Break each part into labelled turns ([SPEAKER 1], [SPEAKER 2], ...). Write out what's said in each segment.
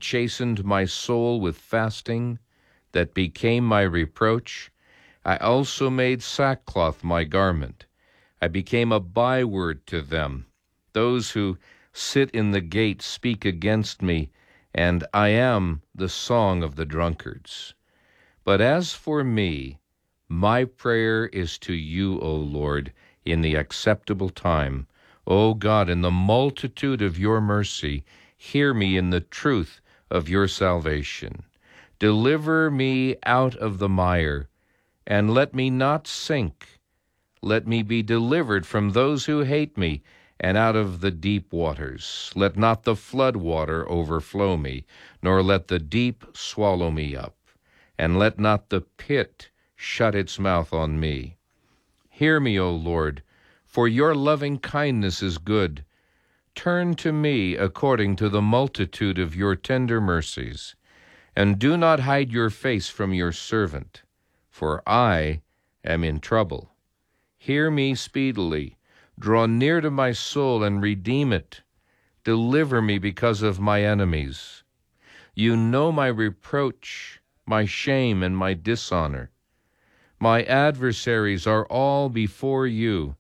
[SPEAKER 1] chastened my soul with fasting, that became my reproach. I also made sackcloth my garment. I became a byword to them. Those who sit in the gate speak against me, and I am the song of the drunkards. But as for me, my prayer is to you, O Lord, in the acceptable time. O God, in the multitude of your mercy, hear me in the truth of your salvation. Deliver me out of the mire, and let me not sink. Let me be delivered from those who hate me, and out of the deep waters. Let not the flood water overflow me, nor let the deep swallow me up. And let not the pit shut its mouth on me. Hear me, O Lord, for your loving kindness is good. Turn to me according to the multitude of your tender mercies, and do not hide your face from your servant, for I am in trouble. Hear me speedily. Draw near to my soul and redeem it. Deliver me because of my enemies. You know my reproach, my shame, and my dishonor. My adversaries are all before you.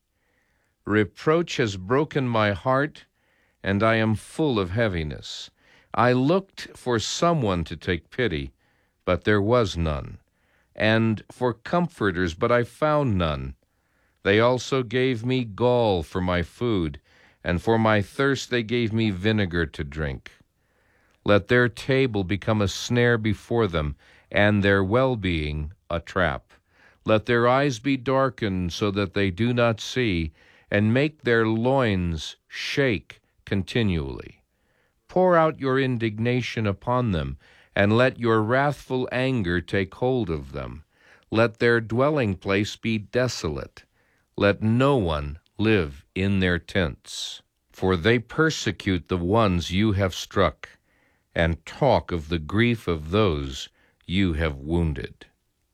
[SPEAKER 1] Reproach has broken my heart, and I am full of heaviness. I looked for someone to take pity, but there was none, and for comforters, but I found none. They also gave me gall for my food, and for my thirst they gave me vinegar to drink. Let their table become a snare before them, and their well-being a trap. Let their eyes be darkened so that they do not see, and make their loins shake continually. Pour out your indignation upon them, and let your wrathful anger take hold of them. Let their dwelling place be desolate. Let no one live in their tents. For they persecute the ones you have struck, and talk of the grief of those you have wounded.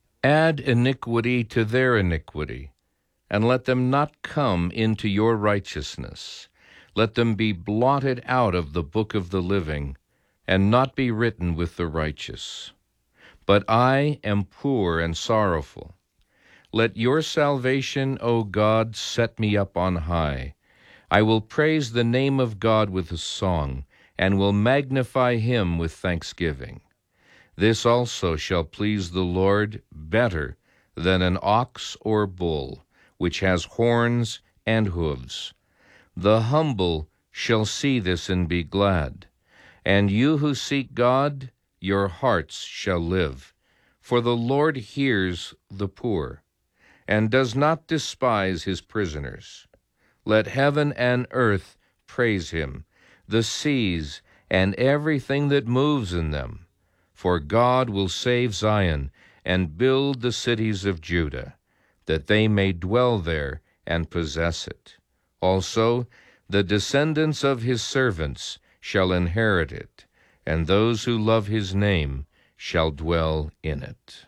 [SPEAKER 1] Add iniquity to their iniquity, and let them not come into your righteousness. Let them be blotted out of the book of the living, and not be written with the righteous. But I am poor and sorrowful. Let your salvation, O God, set me up on high. I will praise the name of God with a song, and will magnify him with thanksgiving. This also shall please the Lord better than an ox or bull, which has horns and hooves. The humble shall see this and be glad. And you who seek God, your hearts shall live. For the Lord hears the poor, and does not despise his prisoners. Let heaven and earth praise him, the seas and everything that moves in them. For God will save Zion and build the cities of Judah, that they may dwell there and possess it. Also, the descendants of his servants shall inherit it, and those who love his name shall dwell in it.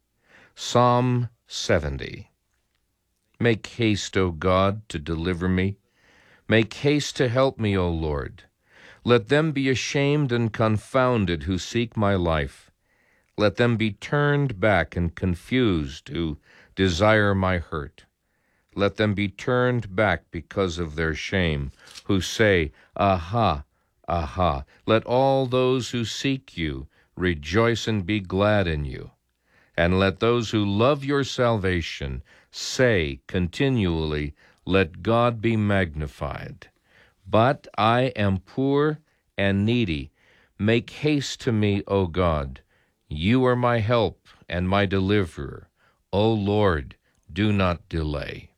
[SPEAKER 1] Psalm 70. Make haste, O God, to deliver me. Make haste to help me, O Lord. Let them be ashamed and confounded who seek my life. Let them be turned back and confused who desire my hurt. Let them be turned back because of their shame, who say, Aha, aha. Let all those who seek you rejoice and be glad in you. And let those who love your salvation say continually, Let God be magnified. But I am poor and needy. Make haste to me, O God. You are my help and my deliverer. O Lord, do not delay.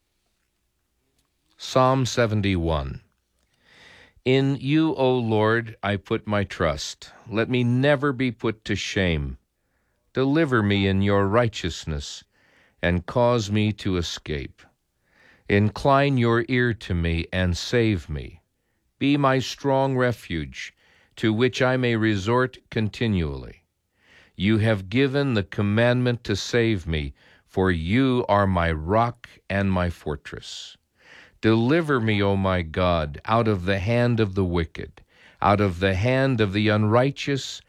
[SPEAKER 1] Psalm 71. In you, O Lord, I put my trust. Let me never be put to shame. Deliver me in your righteousness, and cause me to escape. Incline your ear to me and save me. Be my strong refuge, to which I may resort continually. You have given the commandment to save me, for you are my rock and my fortress. Deliver me, O my God, out of the hand of the wicked, out of the hand of the unrighteous